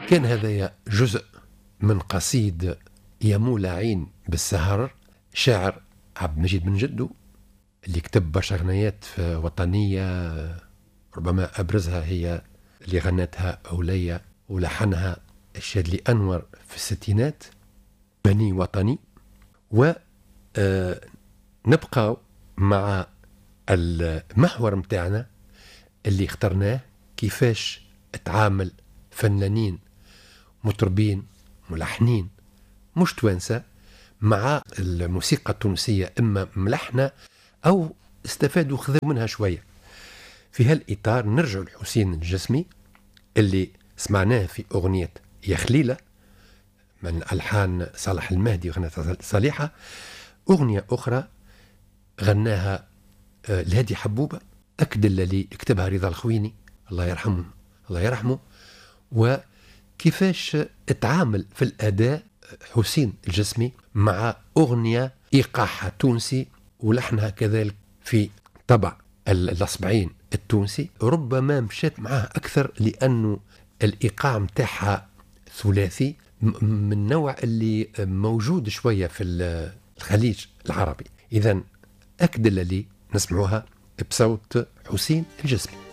كان هذا جزء من قصيد يمول عين بالسهر، شاعر عبد المجيد بن جدو اللي كتب برشا غنايات وطنية، ربما أبرزها هي اللي غنتها أولية ولحنها الشاذلي أنور في الستينات، بني وطني. ونبقى مع المحور متاعنا اللي اخترناه، كيفاش تعامل فنانين مطربين ملحنين مش توانسة مع الموسيقى التونسية، إما ملحنة أو استفادوا خذوا منها شوية. في هالإطار نرجع لحسين الجسمي اللي سمعناه في أغنية يا خليلة من ألحان صالح المهدي وغنى صالحة. أغنية أخرى غناها الهادي حبوبة، أكد اللي كتبها رضا الخويني الله يرحمه الله يرحمه. وكيفاش اتعامل في الأداء حسين الجسمي مع أغنية إيقاعها تونسي ولحنها كذلك في طبع الأصبعين التونسي، ربما مشات معاه أكثر لأنه الإيقاع متاعها ثلاثي من نوع اللي موجود شوية في الخليج العربي. إذن أكد اللي نسمعوها بصوت حسين الجسمي.